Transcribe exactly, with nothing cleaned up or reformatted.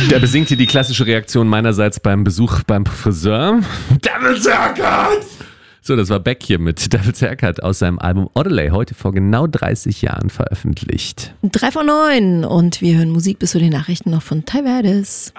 Der besingt hier die klassische Reaktion meinerseits beim Besuch beim Friseur. Devil's Haircut! So, das war Beck hier mit Devil's Haircut aus seinem Album Odelay, heute vor genau dreißig Jahren veröffentlicht. Drei vor neun und wir hören Musik bis zu den Nachrichten noch von Tai Verdes.